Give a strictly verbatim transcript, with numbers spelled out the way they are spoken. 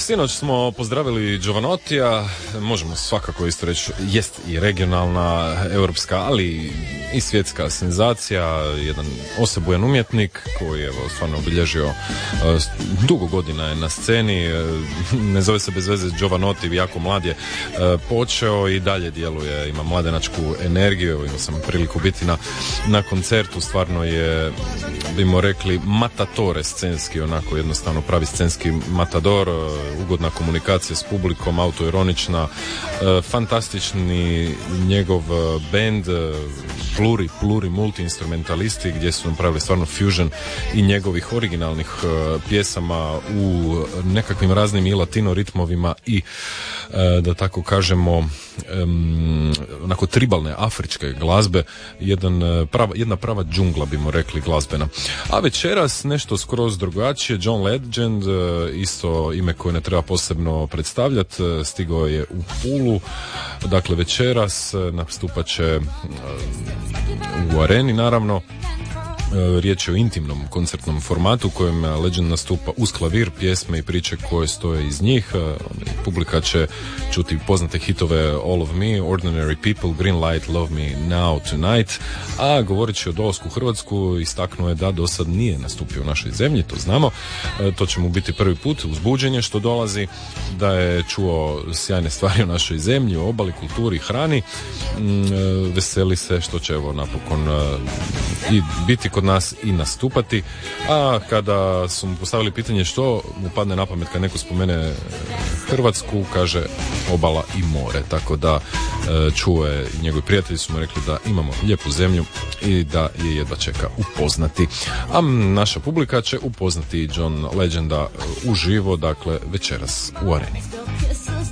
Sinoć smo pozdravili Jovanotija, možemo svakako isto reći, jest i regionalna, europska, ali i svjetska senzacija, jedan osebujan umjetnik koji je evo, stvarno obilježio uh, dugo godina je na sceni, uh, ne zove se bez veze Jovanoti, jako mlad je uh, počeo i dalje djeluje, ima mladenačku energiju, evo, imao sam priliku biti na, na koncertu, stvarno je, bimo rekli, matatore scenski, onako jednostavno pravi scenski matador, ugodna komunikacija s publikom, autoironična, fantastični njegov band, pluri, pluri multi-instrumentalisti gdje su napravili stvarno fusion i njegovih originalnih pjesama u nekakvim raznim i latino ritmovima i da tako kažemo um, onako tribalne afričke glazbe, jedan prava, jedna prava džungla bimo rekli glazbena. A večeras nešto skroz drugačije, John Legend, isto ime koje ne treba posebno predstavljati, stigao je u Pulu, dakle večeras nastupat će u Areni naravno. Riječ je o intimnom koncertnom formatu u kojem Legend nastupa uz klavir, pjesme i priče koje stoje iz njih. Publika će čuti poznate hitove All of Me, Ordinary People, Green Light, Love Me Now Tonight, a govoreći o dolasku u Hrvatsku istaknuo je da do sad nije nastupio u našoj zemlji, to znamo, to će mu biti prvi put uzbuđenje što dolazi, da je čuo sjajne stvari o našoj zemlji, o obali, kulturi, hrani, veseli se što će evo napokon i biti kod nas i nastupati. A kada su mu postavili pitanje što mu padne na pamet kad neko spomene Hrvatsku, kaže obala i more, tako da čuo je, njegovi prijatelji su mu rekli da imamo lijepu zemlju i da je jedva čeka upoznati. A naša publika će upoznati John Legenda uživo, dakle večeras u Areni.